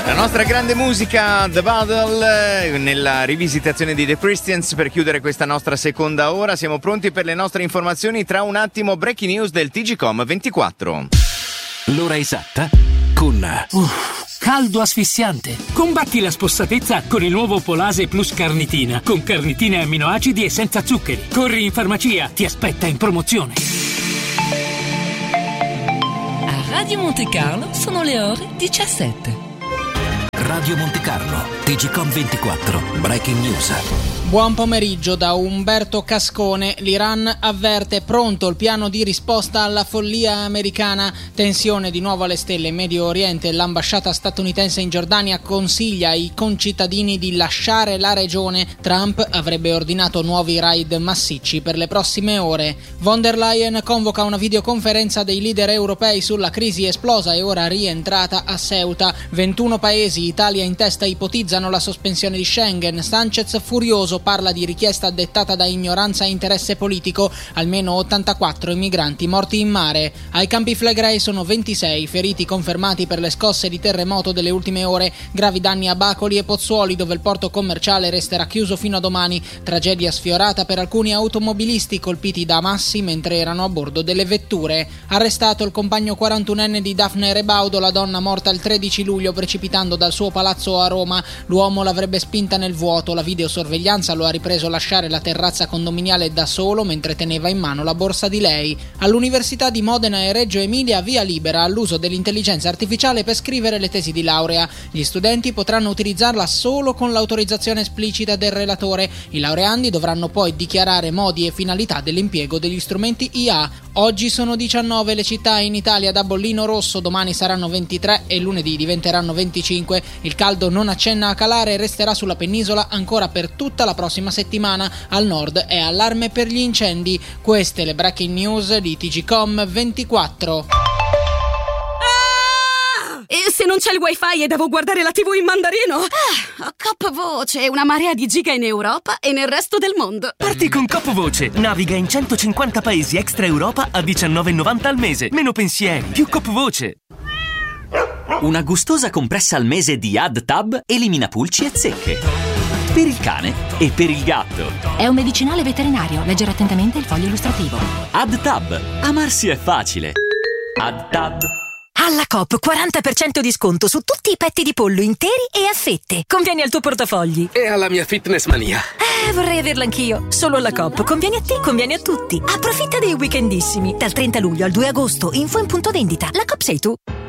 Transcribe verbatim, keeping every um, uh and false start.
La nostra grande musica, The Battle, nella rivisitazione di The Christians per chiudere questa nostra seconda ora. Siamo pronti per le nostre informazioni. Tra un attimo, breaking news del T G Com ventiquattro. L'ora esatta con... Uff, caldo asfissiante. Combatti la spossatezza con il nuovo Polase Plus Carnitina, con carnitine e amminoacidi e senza zuccheri. Corri in farmacia, ti aspetta in promozione. A Radio Monte Carlo sono le ore diciassette. Radio Monte Carlo, T G Com ventiquattro, breaking news. Buon pomeriggio da Umberto Cascone. L'Iran avverte: pronto il piano di risposta alla follia americana. Tensione di nuovo alle stelle in Medio Oriente. L'ambasciata statunitense in Giordania consiglia ai concittadini di lasciare la regione. Trump avrebbe ordinato nuovi raid massicci per le prossime ore. Von der Leyen convoca una videoconferenza dei leader europei sulla crisi esplosa e ora rientrata a Ceuta. ventuno paesi, Italia in testa, ipotizzano la sospensione di Schengen. Sanchez furioso parla di richiesta dettata da ignoranza e interesse politico. Almeno ottantaquattro i migranti morti in mare. Ai Campi Flegrei sono ventisei feriti confermati per le scosse di terremoto delle ultime ore. Gravi danni a Bacoli e Pozzuoli, dove il porto commerciale resterà chiuso fino a domani. Tragedia sfiorata per alcuni automobilisti colpiti da massi mentre erano a bordo delle vetture. Arrestato il compagno quarantunenne di Daphne Rebaudo, la donna morta il tredici luglio precipitando dal suo palazzo a Roma. L'uomo l'avrebbe spinta nel vuoto. La videosorveglianza lo ha ripreso lasciare la terrazza condominiale da solo mentre teneva in mano la borsa di lei. All'Università di Modena e Reggio Emilia via libera all'uso dell'intelligenza artificiale per scrivere le tesi di laurea. Gli studenti potranno utilizzarla solo con l'autorizzazione esplicita del relatore. I laureandi dovranno poi dichiarare modi e finalità dell'impiego degli strumenti I A. Oggi sono diciannove le città in Italia da bollino rosso, domani saranno ventitré e lunedì diventeranno venticinque. Il caldo non accenna a calare e resterà sulla penisola ancora per tutta la prossima settimana. Al nord è allarme per gli incendi. Queste le breaking news di T G Com ventiquattro. E se non c'è il wifi e devo guardare la tivù in mandarino? Ah, ho Cop Voce, una marea di giga in Europa e nel resto del mondo. Parti con Cop Voce, naviga in centocinquanta paesi extra Europa a diciannove e novanta al mese. Meno pensieri, più Cop Voce. Una gustosa compressa al mese di AdTab elimina pulci e zecche. Per il cane e per il gatto. È un medicinale veterinario, leggere attentamente il foglio illustrativo. AdTab, amarsi è facile. AdTab. Alla Coop quaranta per cento di sconto su tutti i petti di pollo interi e a fette. Conviene al tuo portafogli. E alla mia fitness mania. Eh, vorrei averla anch'io. Solo alla Coop. Conviene a te, conviene a tutti. Approfitta dei weekendissimi. Dal trenta luglio al due agosto. Info in punto vendita. La Coop sei tu.